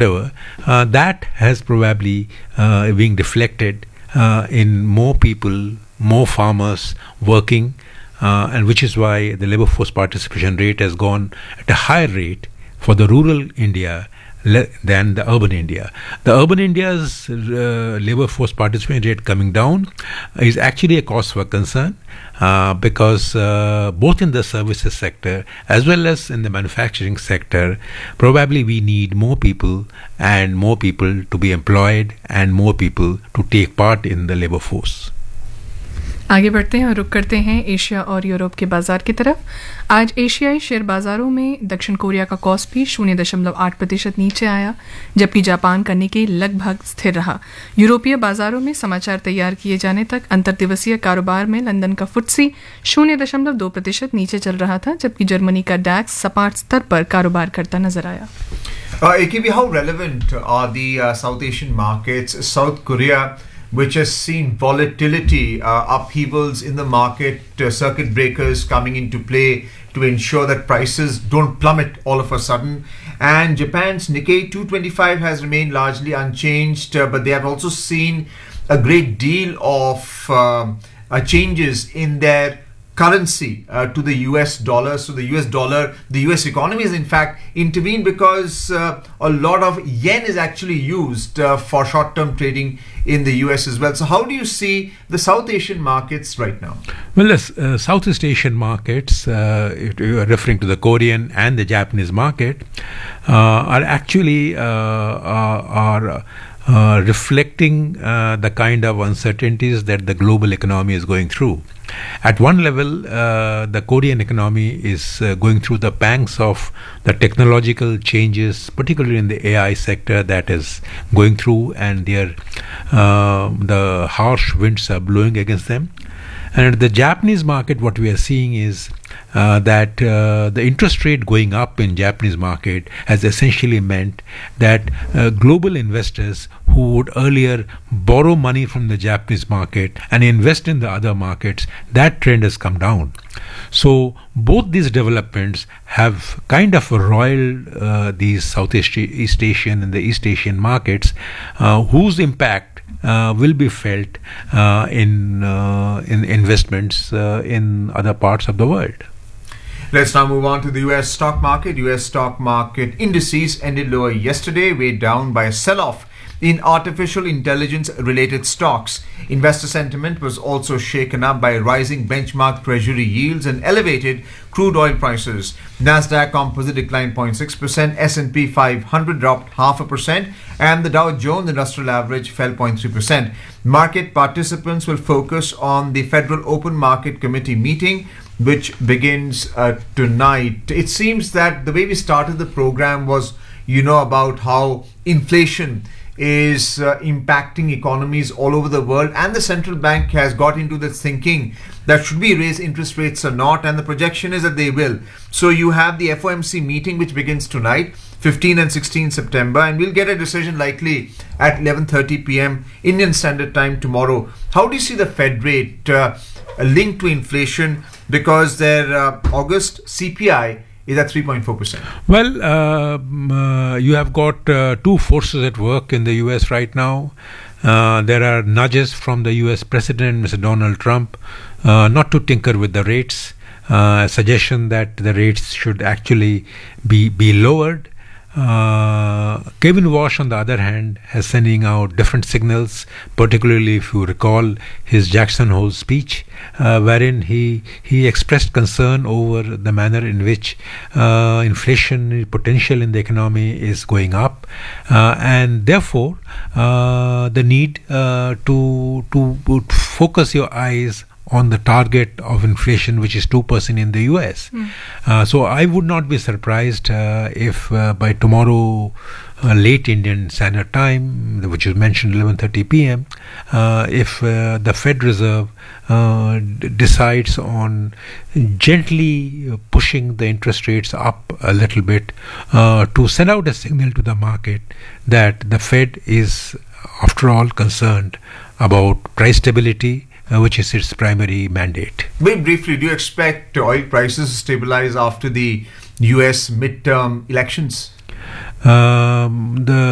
whatever, that has probably being reflected in more people, more farmers working, and which is why the labor force participation rate has gone at a higher rate for the rural India than the urban India. The urban India's labor force participation rate coming down is actually a cause for concern, because both in the services sector as well as in the manufacturing sector, probably we need more people and more people to be employed and more people to take part in the labor force. आगे बढ़ते हैं और रुक करते हैं Asia और Europe के बाजार की तरफ। आज एशियाई शेयर बाजारों में दक्षिण कोरिया का कॉस्पी 0.8% नीचे आया, जबकि जापान का निक्केई लगभग स्थिर रहा। यूरोपीय बाजारों में समाचार तैयार किए जाने तक अंतर्दिवसीय कारोबार में लंदन का फुट्सी 0.2% नीचे चल रहा था, जबकि जर्मनी का डैक्स सपाट स्तर पर कारोबार करता नजर आया। AKB, how relevant are the South Asian markets? South Korea, which has seen volatility, upheavals in the market, circuit breakers coming into play to ensure that prices don't plummet all of a sudden. And Japan's Nikkei 225 has remained largely unchanged, but they have also seen a great deal of changes in their currency to the US dollar. So the US dollar, the US economy is in fact intervened because a lot of yen is actually used for short-term trading in the US as well. So how do you see the South Asian markets right now? Well, the Southeast Asian markets, if you are referring to the Korean and the Japanese market, are actually reflecting the kind of uncertainties that the global economy is going through. At one level, the Korean economy is going through the pangs of the technological changes, particularly in the AI sector, that is going through, and the harsh winds are blowing against them. And at the Japanese market, what we are seeing is that the interest rate going up in Japanese market has essentially meant that global investors who would earlier borrow money from the Japanese market and invest in the other markets, that trend has come down. So both these developments have kind of roiled these Southeast Asian and the East Asian markets, whose impact will be felt in investments in other parts of the world. Let's now move on to the US stock market. US stock market indices ended lower yesterday, weighed down by a sell-off in artificial intelligence related stocks. Investor sentiment was also shaken up by rising benchmark treasury yields and elevated crude oil prices. Nasdaq Composite declined 0.6%, S&P 500 dropped 0.5%, and the Dow Jones Industrial Average fell 0.3%. Market participants will focus on the Federal Open Market Committee meeting, which begins tonight. It seems that the way we started the program was, about how inflation is impacting economies all over the world, and the central bank has got into this thinking that should we raise interest rates or not, and the projection is that they will. So you have the FOMC meeting which begins tonight, 15 and 16 September, and we'll get a decision likely at 11:30 p.m. Indian Standard Time tomorrow. How do you see the Fed rate linked to inflation, because their August CPI is at 3.4%? Well, you have got two forces at work in the US right now. There are nudges from the US President, Mr. Donald Trump, not to tinker with the rates, a suggestion that the rates should actually be lowered. Kevin Walsh, on the other hand, is sending out different signals, particularly if you recall his Jackson Hole speech, wherein he expressed concern over the manner in which inflation potential in the economy is going up, and therefore the need to focus your eyes on the target of inflation, which is 2% in the US. So I would not be surprised if by tomorrow late Indian Standard Time, which is mentioned 11:30 p.m., if the Fed Reserve decides on gently pushing the interest rates up a little bit to send out a signal to the market that the Fed is, after all, concerned about price stability, which is its primary mandate. Very briefly, do you expect oil prices to stabilize after the US midterm elections? The